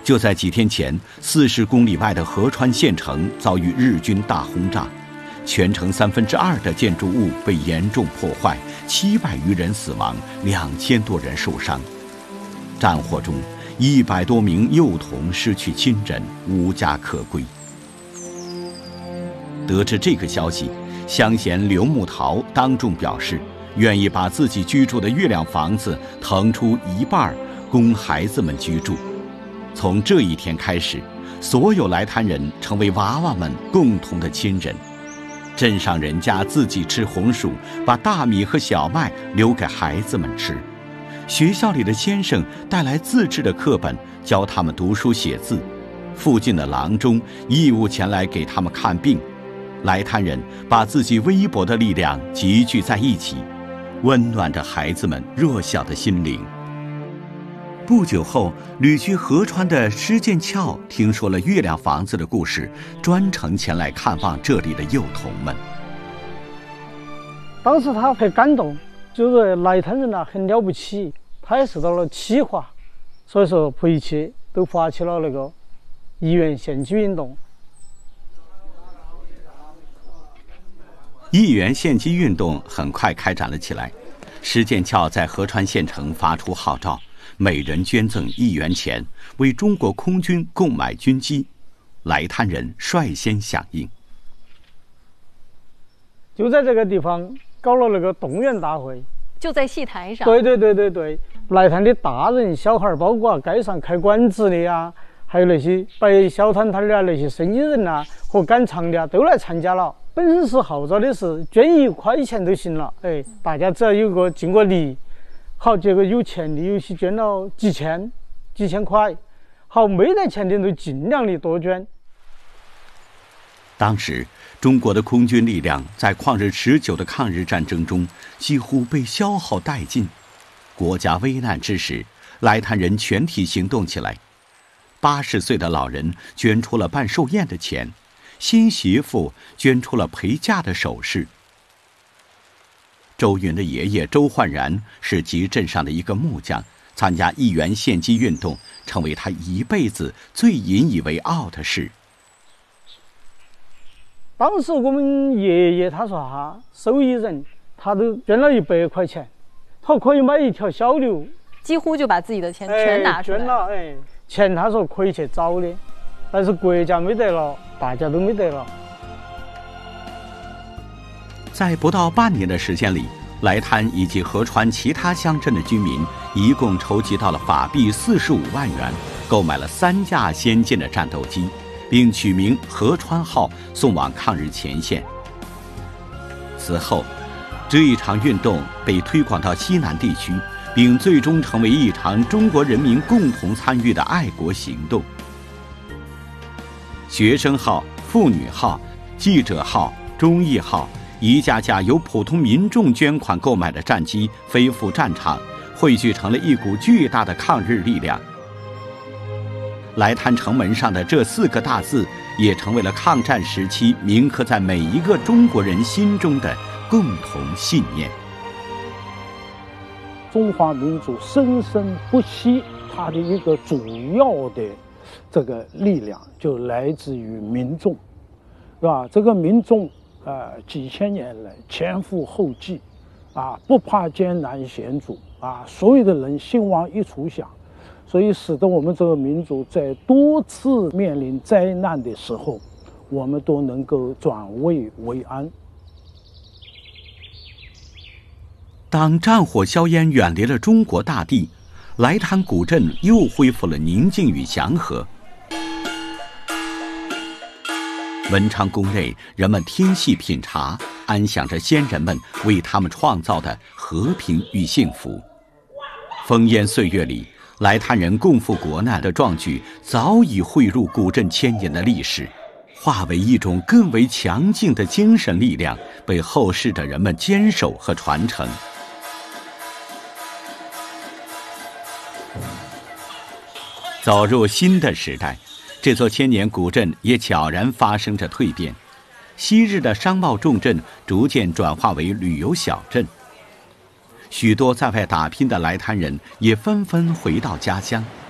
就在几天前，40公里外的合川县城遭遇日军大轰炸，全城2/3的建筑物被严重破坏，700余人死亡，2000多人受伤。战火中，100多名幼童失去亲人，无家可归。得知这个消息，乡贤刘木桃当众表示，愿意把自己居住的月亮房子腾出一半，供孩子们居住。从这一天开始，所有来滩人成为娃娃们共同的亲人。镇上人家自己吃红薯，把大米和小麦留给孩子们吃。学校里的先生带来自制的课本，教他们读书写字。附近的郎中义务前来给他们看病。来滩人把自己微薄的力量集聚在一起，温暖着孩子们弱小的心灵。不久后，旅居合川的施剑翘听说了月亮房子的故事，专程前来看望这里的幼童们。 当时他很感动，就是来滩人很了不起，他也受到了启发，所以说回去都发起了那个1元献祭运动。 1元献祭运动很快开展了起来，施剑翘在合川县城发出号召，每人捐赠1元钱，为中国空军购买军机。来滩人率先响应， 就在这个地方搞了那个动员大会， 就在戏台上。 对，来滩的大人小孩，包括街上开馆子的呀，还有那些摆小摊摊的啊，那些生意人啊和赶场的啊，都来参加了。本身是号召的是捐1块钱都行了，大家只要有个尽个力。好，结果有钱的有些捐了几千块，好，没得钱的都尽量的多捐。 当时中国的空军力量在旷日持久的抗日战争中几乎被消耗殆尽，国家危难之时，来滩人全体行动起来。80岁的老人捐出了办寿宴的钱，新媳妇捐出了陪嫁的首饰。周云的爷爷周焕然是集镇上的一个木匠，参加1元献祭运动成为他一辈子最引以为傲的事。 当时我们爷爷他说手艺人，他都捐了100块钱，他可以买一条小牛， 几乎就把自己的钱全拿出来。 捐了，钱他说可以去找的，但是国家没得了，大家都没得了。 在不到半年的时间里，来滩以及合川其他乡镇的居民一共筹集到了法币45万元，购买了3架先进的战斗机，并取名合川号送往抗日前线。此后，这一场运动被推广到西南地区，并最终成为一场中国人民共同参与的爱国行动。学生号、妇女号、记者号、忠义号一架架由普通民众捐款购买的战机飞赴战场，汇聚成了一股巨大的抗日力量。来滩城门上的这4个大字也成为了抗战时期铭刻在每一个中国人心中的共同信念。 中华民族生生不息，它的一个主要的这个力量就来自于民众，是吧？这个民众几千年来前赴后继，不怕艰难险阻，所有的人心往一处想，所以使得我们这个民族在多次面临灾难的时候，我们都能够转危为安。 当战火硝烟远离了中国大地，来滩古镇又恢复了宁静与祥和。文昌宫内，人们听戏品茶，安享着先人们为他们创造的和平与幸福。烽烟岁月里，来滩人共赴国难的壮举早已汇入古镇千年的历史，化为一种更为强劲的精神力量，被后世的人们坚守和传承。走入新的时代，这座千年古镇也悄然发生着蜕变，昔日的商贸重镇逐渐转化为旅游小镇。许多在外打拼的来滩人也纷纷回到家乡，